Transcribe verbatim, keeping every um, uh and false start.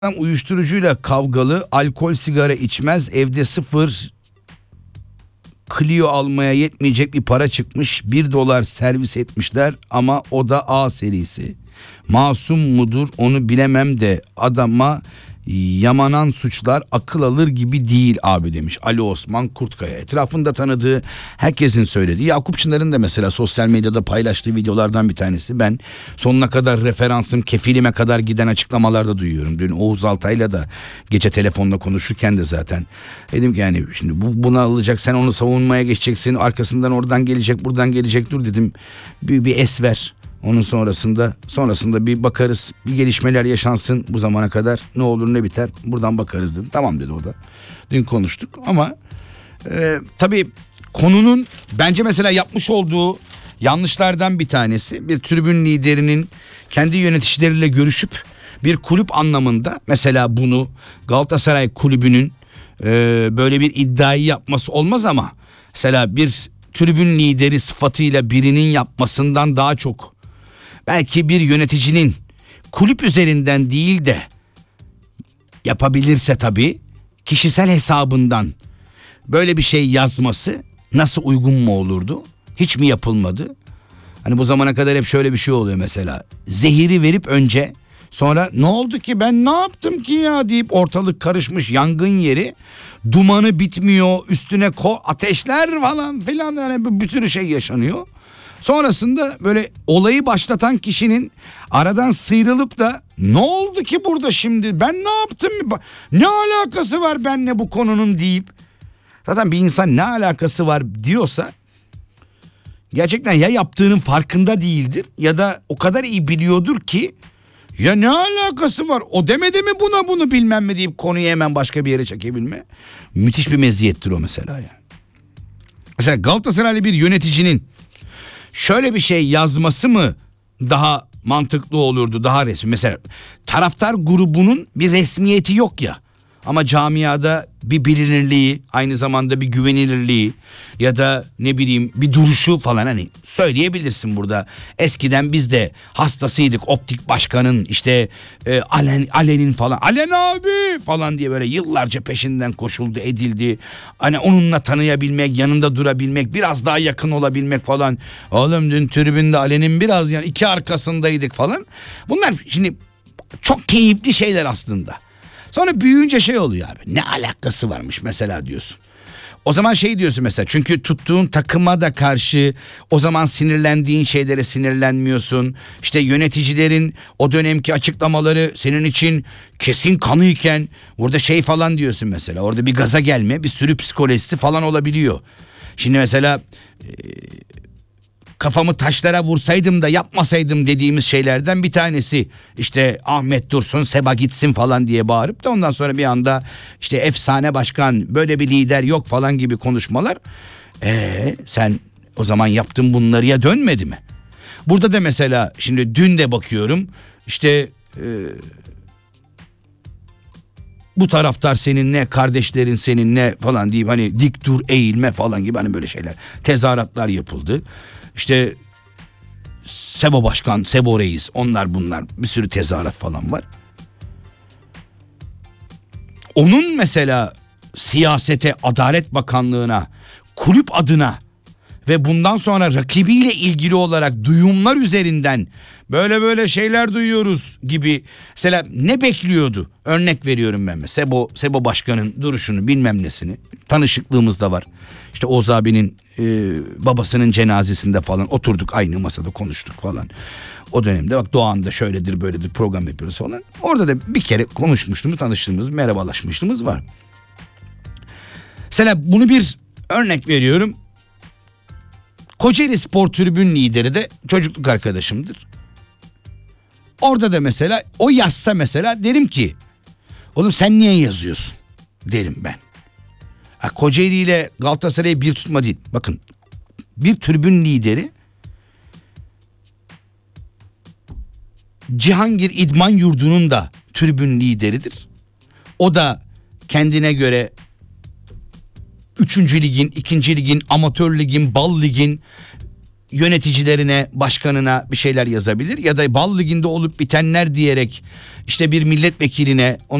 Uyuşturucuyla kavgalı, alkol sigara içmez, evde sıfır Clio almaya yetmeyecek bir para çıkmış, bir dolar servis etmişler ama o da A serisi. Masum mudur onu bilemem de adama yamanan suçlar akıl alır gibi değil abi demiş Ali Osman Kurtkaya. Etrafında tanıdığı herkesin söylediği, Yakup Çınar'ın da mesela sosyal medyada paylaştığı videolardan bir tanesi. Ben sonuna kadar referansım, kefilime kadar giden açıklamalarda duyuyorum. Dün Oğuz Altay'la da gece telefonla konuşurken de zaten dedim ki yani şimdi bu, buna alacak, sen onu savunmaya geçeceksin, arkasından oradan gelecek, buradan gelecek, dur dedim bir, bir es ver. Onun sonrasında sonrasında bir bakarız, bir gelişmeler yaşansın, bu zamana kadar ne olur ne biter buradan bakarız dedim. Tamam dedi o da. Dün konuştuk ama e, tabii konunun bence mesela yapmış olduğu yanlışlardan bir tanesi, bir tribün liderinin kendi yöneticileriyle görüşüp bir kulüp anlamında mesela bunu Galatasaray kulübünün e, böyle bir iddiayı yapması olmaz ama mesela bir tribün lideri sıfatıyla birinin yapmasından daha çok belki bir yöneticinin kulüp üzerinden değil de yapabilirse tabii kişisel hesabından böyle bir şey yazması nasıl uygun mu olurdu? Hiç mi yapılmadı? Hani bu zamana kadar hep şöyle bir şey oluyor mesela. Zehiri verip önce, sonra ne oldu ki ben ne yaptım ki ya deyip ortalık karışmış, yangın yeri, dumanı bitmiyor, üstüne ko ateşler falan filan, yani bir sürü şey yaşanıyor. Sonrasında böyle olayı başlatan kişinin aradan sıyrılıp da ne oldu ki burada şimdi, ben ne yaptım, ne alakası var benimle bu konunun deyip, zaten bir insan ne alakası var diyorsa gerçekten ya yaptığının farkında değildir ya da o kadar iyi biliyordur ki ya ne alakası var, o demedi mi buna bunu bilmem mi deyip konuyu hemen başka bir yere çekebilme müthiş bir meziyettir o mesela yani. Mesela Galatasaraylı bir yöneticinin şöyle bir şey yazması mı daha mantıklı olurdu, daha resmi? Mesela taraftar grubunun bir resmiyeti yok ya, ama camiada bir bilinirliği, aynı zamanda bir güvenilirliği ya da ne bileyim bir duruşu falan, hani söyleyebilirsin burada. Eskiden biz de hastasıydık Optik Başkan'ın, işte e, Alen, Alen'in falan, Alen abi falan diye böyle yıllarca peşinden koşuldu edildi. Hani onunla tanıyabilmek, yanında durabilmek, biraz daha yakın olabilmek falan. Oğlum dün tribünde Alen'in biraz yani iki arkasındaydık falan. Bunlar şimdi çok keyifli şeyler aslında. Sonra büyüyünce şey oluyor abi, ne alakası varmış mesela diyorsun. O zaman şey diyorsun mesela, çünkü tuttuğun takıma da karşı o zaman sinirlendiğin şeylere sinirlenmiyorsun. İşte yöneticilerin o dönemki açıklamaları senin için kesin kanıyken burada şey falan diyorsun mesela. Orada bir gaza gelme, bir sürü psikolojisi falan olabiliyor. Şimdi mesela e, kafamı taşlara vursaydım da yapmasaydım dediğimiz şeylerden bir tanesi işte Ahmet Dursun, Seba gitsin falan diye bağırıp da ondan sonra bir anda işte efsane başkan, böyle bir lider yok falan gibi konuşmalar. Eee sen o zaman yaptın bunları, ya dönmedi mi? Burada da mesela şimdi dün de bakıyorum işte e, bu taraftar seninle, kardeşlerin seninle falan deyip hani dik dur, eğilme falan gibi hani böyle şeyler, tezahüratlar yapıldı. İşte Sebo Başkan, Sebo Reis, onlar bunlar, bir sürü tezahürat falan var. Onun mesela siyasete, Adalet Bakanlığı'na, kulüp adına ve bundan sonra rakibiyle ilgili olarak duyumlar üzerinden böyle böyle şeyler duyuyoruz gibi mesela ne bekliyordu? Örnek veriyorum ben mesela Sebo, Sebo Başkan'ın duruşunu, bilmem nesini, tanışıklığımız da var. İşte Oğuz abinin e, babasının cenazesinde falan oturduk, aynı masada konuştuk falan. O dönemde bak Doğan'da şöyledir böyledir program yapıyoruz falan. Orada da bir kere konuşmuşluğumuz, tanıştığımız, merhabalaşmışlığımız var. Mesela bunu bir örnek veriyorum. Kocaeli Spor Tribün lideri de çocukluk arkadaşımdır. Orada da mesela o yazsa mesela derim ki oğlum sen niye yazıyorsun derim ben. Ha, Kocaeli ile Galatasaray'ı bir tutma değil. Bakın, bir tribün lideri Cihangir İdman Yurdu'nun da tribün lideridir. O da kendine göre üçüncü ligin, ikinci ligin, amatör ligin, bal ligin yöneticilerine, başkanına bir şeyler yazabilir ya da bal liginde olup bitenler diyerek işte bir milletvekiline